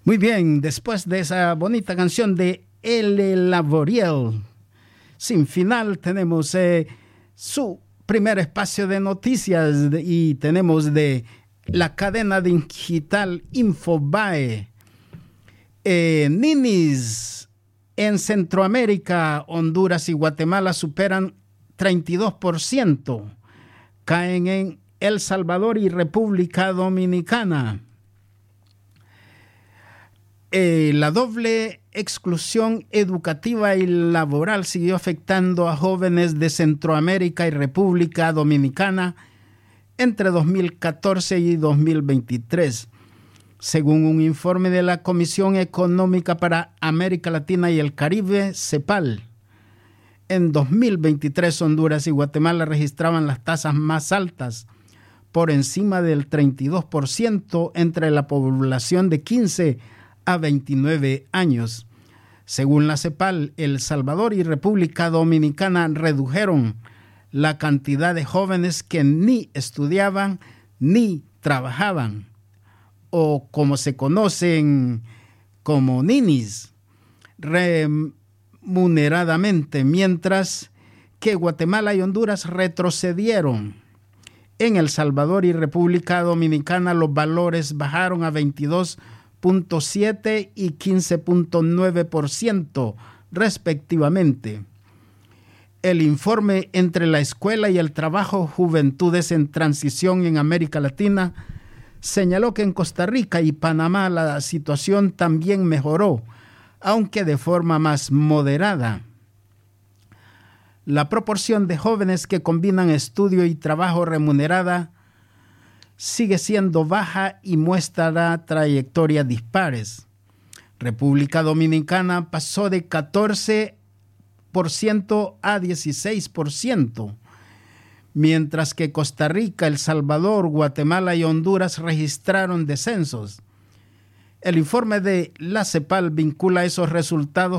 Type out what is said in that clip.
Muy bien, después de esa bonita canción de El Laboriel, sin final, tenemos su primer espacio de noticias y tenemos de la cadena digital Infobae. Ninis en Centroamérica, Honduras y Guatemala superan 32%, caen en El Salvador y República Dominicana. La doble exclusión educativa y laboral siguió afectando a jóvenes de Centroamérica y República Dominicana entre 2014 y 2023, según un informe de la Comisión Económica para América Latina y el Caribe, CEPAL. En 2023, Honduras y Guatemala registraban las tasas más altas, por encima del 32% entre la población de 15 a 29 años. Según la CEPAL, El Salvador y República Dominicana redujeron la cantidad de jóvenes que ni estudiaban ni trabajaban, o como se conocen como ninis, remuneradamente, mientras que Guatemala y Honduras retrocedieron. En El Salvador y República Dominicana los valores bajaron a 22.7 y 15.9% respectivamente. El informe Entre la escuela y el trabajo, Juventudes en Transición en América Latina señaló que en Costa Rica y Panamá la situación también mejoró, aunque de forma más moderada. La proporción de jóvenes que combinan estudio y trabajo remunerada sigue siendo baja y muestra trayectorias dispares. República Dominicana pasó de 14% a 16%, mientras que Costa Rica, El Salvador, Guatemala y Honduras registraron descensos. El informe de la CEPAL vincula esos resultados